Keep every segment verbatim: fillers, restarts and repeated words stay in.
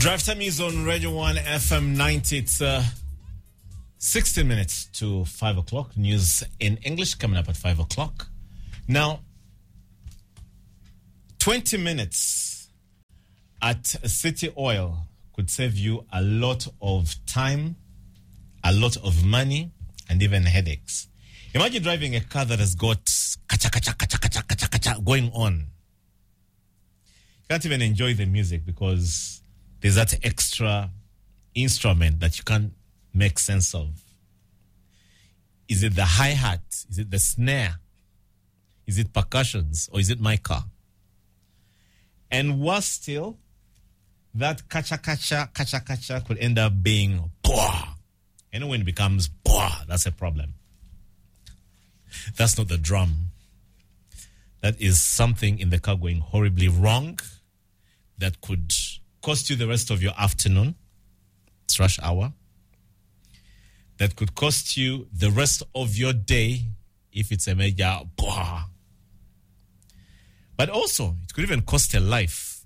Drive time is on Radio one F M ninety. It's uh, sixteen minutes to five o'clock. News in English coming up at five o'clock. Now, twenty minutes at City Oil could save you a lot of time, a lot of money, and even headaches. Imagine driving a car that has got kacha, kacha, kacha, kacha, kacha, kacha going on. You can't even enjoy the music because there's that extra instrument that you can't make sense of. Is it the hi-hat? Is it the snare? Is it percussions? Or is it my car? And worse still, that kacha-kacha, kacha-kacha could end up being poah. And when it becomes poah, that's a problem. That's not the drum. That is something in the car going horribly wrong that could cost you the rest of your afternoon. It's rush hour. That could cost you the rest of your day if it's a major poah. But also, it could even cost a life.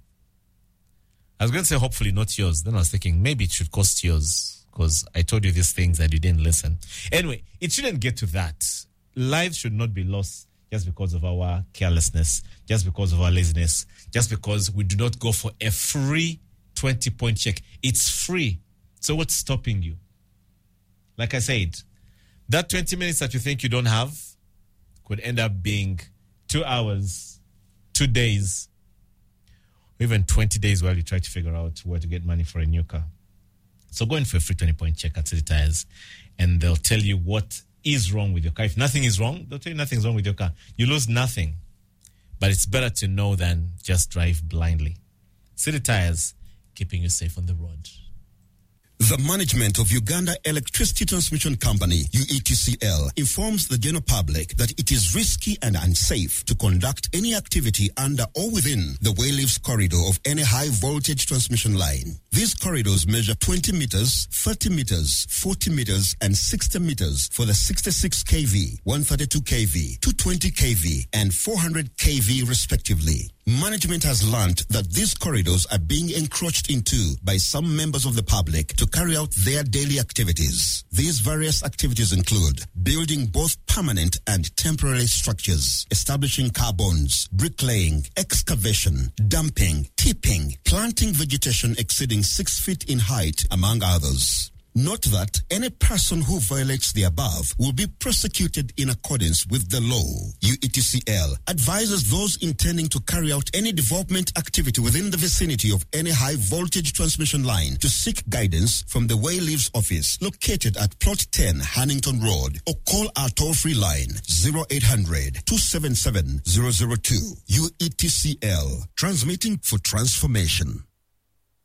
I was going to say, hopefully not yours. Then I was thinking, maybe it should cost yours because I told you these things and you didn't listen. Anyway, it shouldn't get to that. Lives should not be lost just because of our carelessness, just because of our laziness, just because we do not go for a free twenty-point check. It's free. So what's stopping you? Like I said, that twenty minutes that you think you don't have could end up being two hours, two days, or even twenty days while you try to figure out where to get money for a new car. So go in for a free twenty-point check at City Tires, and they'll tell you what is wrong with your car. If nothing is wrong, they'll tell you nothing's wrong with your car. You lose nothing. But it's better to know than just drive blindly. City Tires, keeping you safe on the road. The management of Uganda Electricity Transmission Company, U E T C L, informs the general public that it is risky and unsafe to conduct any activity under or within the Wayleaves corridor of any high-voltage transmission line. These corridors measure twenty meters, thirty meters, forty meters, and sixty meters for the sixty-six kilovolt, one thirty-two kilovolt, two twenty kilovolt, and four hundred kilovolt respectively. Management has learned that these corridors are being encroached into by some members of the public to carry out their daily activities. These various activities include building both permanent and temporary structures, establishing car bonds, bricklaying, excavation, dumping, tipping, planting vegetation exceeding six feet in height, among others. Note that any person who violates the above will be prosecuted in accordance with the law. U E T C L advises those intending to carry out any development activity within the vicinity of any high-voltage transmission line to seek guidance from the Wayleaves office located at Plot ten, Hannington Road, or call our toll-free line zero eight hundred, two seven seven, zero zero two. U E T C L, transmitting for transformation.